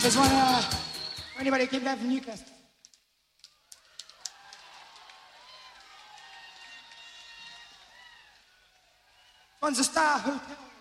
There's one for anybody who came back from Newcastle. One's a Star Hotel.